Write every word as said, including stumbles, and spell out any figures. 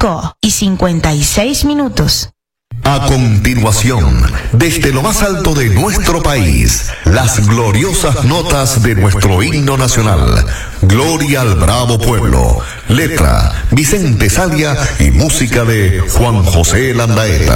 cinco y cincuenta y seis minutos. A continuación, desde lo más alto de nuestro país, las gloriosas notas de nuestro himno nacional. Gloria al bravo pueblo. Letra, Vicente Salia y música de Juan José Landaeta.